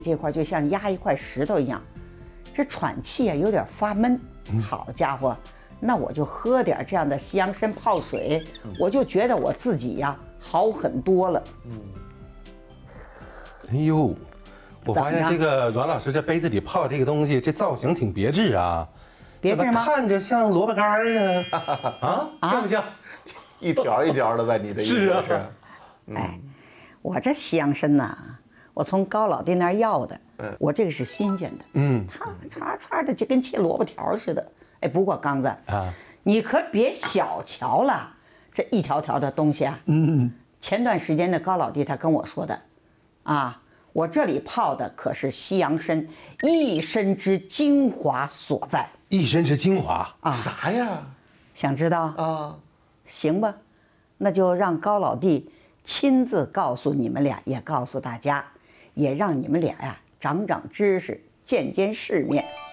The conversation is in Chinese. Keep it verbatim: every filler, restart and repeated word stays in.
这块就像压一块石头一样，这喘气啊有点发闷。好家伙，那我就喝点这样的西洋参泡水，我就觉得我自己呀好很多了。嗯。 哎呦，我发现这个阮老师这杯子里泡这个东西，这造型挺别致啊。 别致吗？ 看着像萝卜干儿啊，啊，像不像？ 一条一条的呗，你的意思是啊。 哎，我这西洋参呐，我从高老弟那儿要的，我这个是新鲜的，嗯，它叉叉的就跟切萝卜条似的。哎，不过刚子啊，你可别小瞧了这一条条的东西啊。嗯，前段时间的高老弟他跟我说的，啊，我这里泡的可是西洋参一身之精华所在。 一身之精华啊？啥呀？ 想知道啊？行吧，那就让高老弟亲自告诉你们俩，也告诉大家，也让你们俩呀长长知识，见见世面。